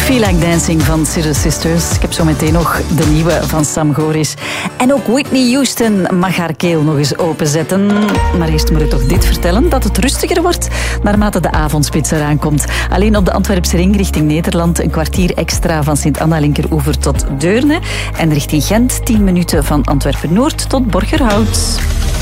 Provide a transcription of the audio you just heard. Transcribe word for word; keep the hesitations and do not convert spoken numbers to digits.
Feel Like Dancing van Sister Sisters. Ik heb zo meteen nog de nieuwe van Sam Goris. En ook Whitney Houston mag haar keel nog eens openzetten. Maar eerst moet ik toch dit vertellen, dat het rustiger wordt naarmate de avondspits eraan komt. Alleen op de Antwerpse ring richting Nederland een kwartier extra van Sint-Anna-Linkeroever tot Deurne. En richting Gent tien minuten van Antwerpen-Noord tot Borgerhout.